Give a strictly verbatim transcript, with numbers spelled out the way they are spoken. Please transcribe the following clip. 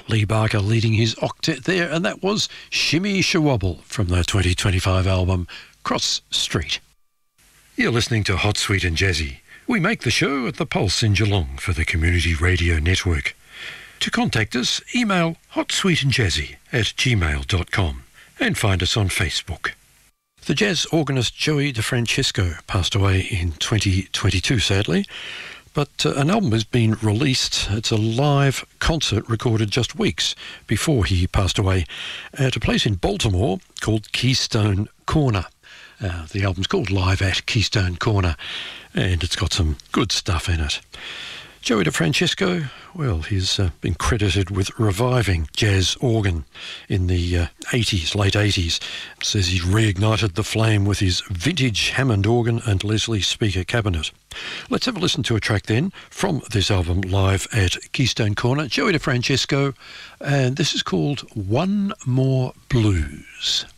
Lee Barker leading his octet there, and that was Shimmy Shawobble from the twenty twenty-five album Cross Street. You're listening to Hot, Sweet and Jazzy. We make the show at the Pulse in Geelong for the Community Radio Network. To contact us, email hotsweetandjazzy at gmail dot com and find us on Facebook. The jazz organist Joey DeFrancesco passed away in twenty twenty-two, sadly, but uh, an album has been released. It's a live concert recorded just weeks before he passed away at a place in Baltimore called Keystone Corner. Uh, the album's called Live at Keystone Corner, and it's got some good stuff in it. Joey DeFrancesco, well, he's uh, been credited with reviving jazz organ in the uh, eighties, late eighties. Says he reignited the flame with his vintage Hammond organ and Leslie speaker cabinet. Let's have a listen to a track then from this album, Live at Keystone Corner. Joey DeFrancesco, and this is called One More Blues.